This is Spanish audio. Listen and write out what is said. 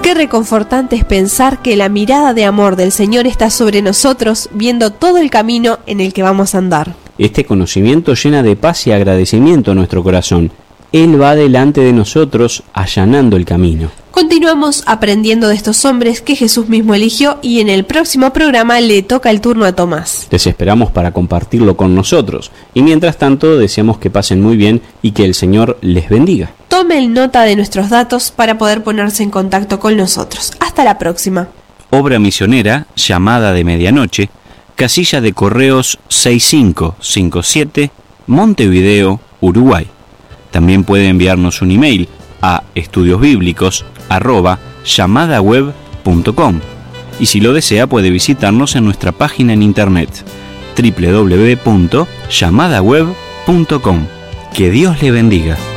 Qué reconfortante es pensar que la mirada de amor del Señor está sobre nosotros, viendo todo el camino en el que vamos a andar. Este conocimiento llena de paz y agradecimiento nuestro corazón. Él va delante de nosotros, allanando el camino. Continuamos aprendiendo de estos hombres que Jesús mismo eligió y en el próximo programa le toca el turno a Tomás. Les esperamos para compartirlo con nosotros y mientras tanto deseamos que pasen muy bien y que el Señor les bendiga. Tomen nota de nuestros datos para poder ponerse en contacto con nosotros. Hasta la próxima. Obra misionera, Llamada de Medianoche, casilla de correos 6557, Montevideo, Uruguay. También puede enviarnos un email a estudiosbiblicos@llamadaweb.com y si lo desea puede visitarnos en nuestra página en internet www.llamadaweb.com. Que Dios le bendiga.